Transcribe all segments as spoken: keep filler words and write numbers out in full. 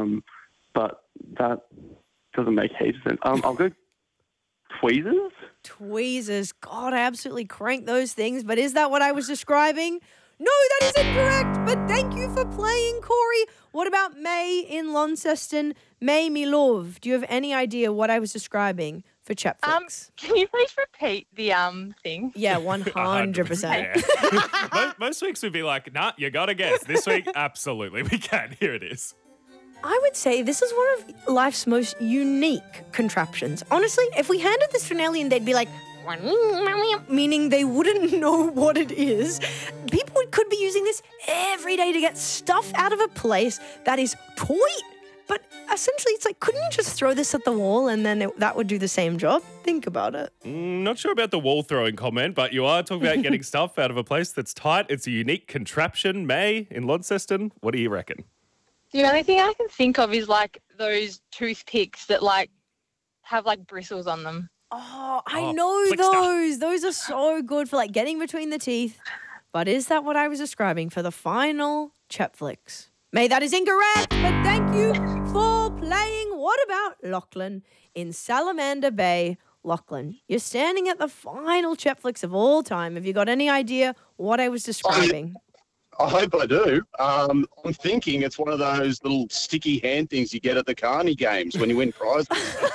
um, but that doesn't make heaps of sense. Um, I'll go tweezers. Tweezers. God, I absolutely crank those things. But is that what I was describing? No, that is incorrect. But thank you for playing, Corey. What about May in Launceston? May, me love, do you have any idea what I was describing for Chetflix? Um, can you please repeat the um thing? Yeah, one hundred percent. Yeah. most, most weeks would be like, nah, you got to guess. This week, absolutely, we can. Here it is. I would say this is one of life's most unique contraptions. Honestly, if we handed this to an alien, they'd be like, meaning they wouldn't know what it is. People could be using this every day to get stuff out of a place that is toy. But essentially, it's like, couldn't you just throw this at the wall and then it, that would do the same job? Think about it. Mm, not sure about the wall throwing comment, but you are talking about getting stuff out of a place that's tight. It's a unique contraption. May in Launceston, what do you reckon? The only thing I can think of is like those toothpicks that like have like bristles on them. Oh, I Oh, know Flickster. those. Those are so good for like getting between the teeth. But is that what I was describing for the final Chetflix? May, that is incorrect, but thank you for playing. What about Lachlan in Salamander Bay? Lachlan, you're standing at the final Chetflix of all time. Have you got any idea what I was describing? I hope I do. Um, I'm thinking it's one of those little sticky hand things you get at the Carney games when you win prizes.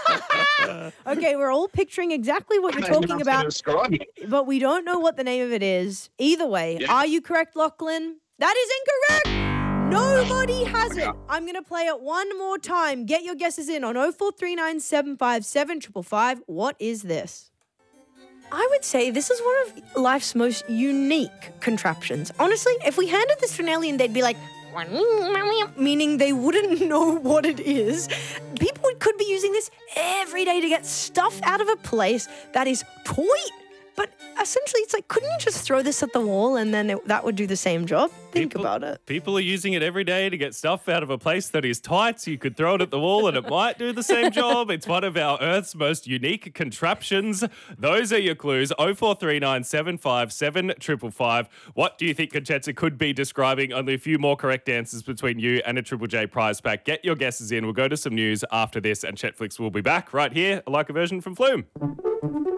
Okay, we're all picturing exactly what you're I don't know talking how to about, describe it. but we don't know what the name of it is. Either way, Yeah. are you correct, Lachlan? That is incorrect. Nobody has it. I'm going to play it one more time. Get your guesses in on oh four three nine, seven five seven, five five five. What is this? I would say this is one of life's most unique contraptions. Honestly, if we handed this to an alien, they'd be like, meaning they wouldn't know what it is. People could be using this every day to get stuff out of a place that is toy. But essentially, it's like, couldn't you just throw this at the wall and then it, that would do the same job? Think People- about it. People are using it every day to get stuff out of a place that is tight, so you could throw it at the wall and it might do the same job. It's one of our Earth's most unique contraptions. Those are your clues. oh four three nine, seven five seven, five five five. What do you think Conchetta could be describing? Only a few more correct answers between you and a Triple J prize pack. Get your guesses in. We'll go to some news after this, and Chetflix will be back right here, like a version from Flume.